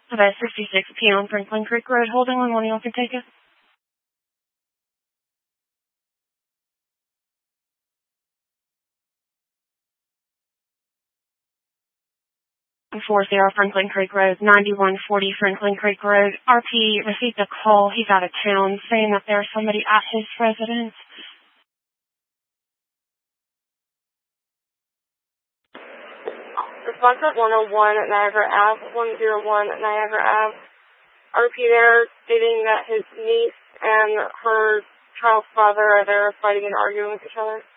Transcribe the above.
About 56 p.m. Franklin Creek Road, holding on one y'all can take it. And 40 Franklin Creek Road, 9140 Franklin Creek Road. RP received a call. He's out of town saying that there's somebody at his residence. Response at 101 at Niagara Ave, 101 at Niagara Ave. RP there stating that his niece and her child's father are there fighting and arguing with each other.